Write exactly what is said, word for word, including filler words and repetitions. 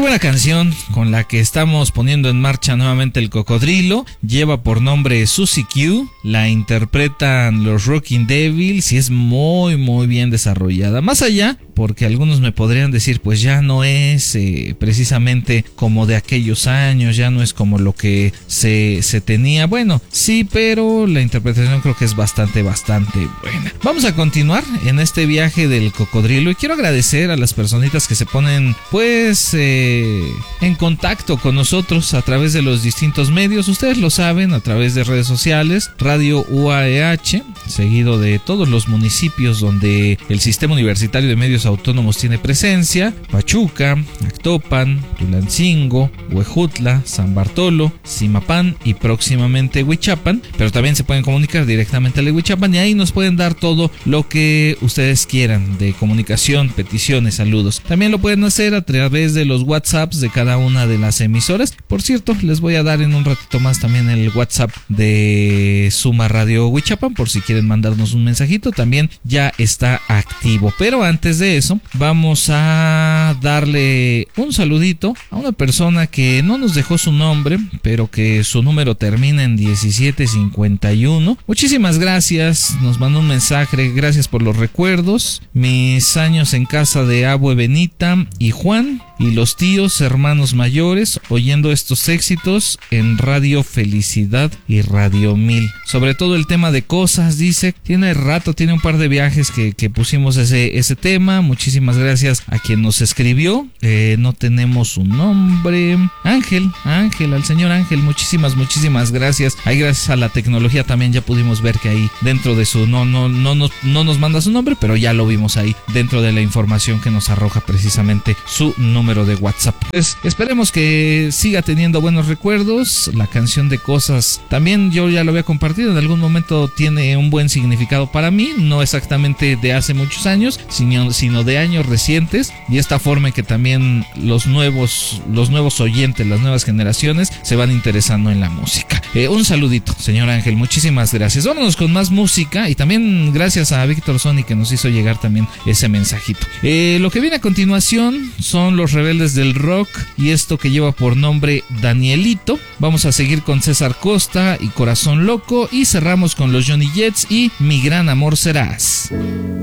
buena canción con la que estamos poniendo en marcha nuevamente el cocodrilo. Lleva por nombre Susie Q. La interpretan los Rocking Devils y es muy muy bien desarrollada. Más allá, porque algunos me podrían decir, pues ya no es eh, precisamente como de aquellos años, ya no es como lo que se, se tenía. Bueno, sí, pero la interpretación creo que es bastante, bastante buena. Vamos a continuar en este viaje del cocodrilo y quiero agradecer a las personitas que se ponen pues eh, en contacto con nosotros a través de los distintos medios. Ustedes lo saben, a través de redes sociales, Radio U A E H, seguido de todos los municipios donde el Sistema Universitario de Medios Autónomos tiene presencia: Pachuca, Actopan, Tulancingo, Huejutla, San Bartolo, Zimapán y próximamente Huichapan. Pero también se pueden comunicar directamente a Huichapan y ahí nos pueden dar todo lo que ustedes quieran de comunicación, peticiones, saludos. También lo pueden hacer a través de los WhatsApps de cada una de las emisoras. Por cierto, les voy a dar en un ratito más también el WhatsApp de Suma Radio Huichapan por si quieren mandarnos un mensajito. También ya está activo. Pero antes de eso, vamos a darle un saludito a una persona que no nos dejó su nombre, pero que su número termina en diecisiete cincuenta y uno. Muchísimas gracias, nos mandó un mensaje, gracias por los recuerdos, mis años en casa de Abue Benita y Juan y los tíos, hermanos mayores, oyendo estos éxitos en Radio Felicidad y Radio Mil. Sobre todo el tema de cosas, dice, tiene rato, tiene un par de viajes que, que pusimos ese, ese tema. Muchísimas gracias a quien nos escribió, eh, no tenemos su nombre, Ángel, Ángel, al señor Ángel, muchísimas, muchísimas gracias. Ahí gracias a la tecnología también ya pudimos ver que ahí dentro de su, no, no, no, no, no nos manda su nombre, pero ya lo vimos ahí dentro de la información que nos arroja precisamente su número de WhatsApp. Pues esperemos que siga teniendo buenos recuerdos. La canción de Cosas también yo ya lo había compartido, en algún momento tiene un buen significado para mí, no exactamente de hace muchos años, sino, sino de años recientes, y esta forma en que también los nuevos, los nuevos oyentes, las nuevas generaciones se van interesando en la música. Eh, un saludito, señor Ángel, muchísimas gracias. Vámonos con más música y también gracias a Víctor Sony que nos hizo llegar también ese mensajito. Eh, lo que viene a continuación son los Rebeldes del Rock y esto que lleva por nombre Danielito. Vamos a seguir con César Costa y Corazón Loco y cerramos con los Johnny Jets y Mi Gran Amor Serás.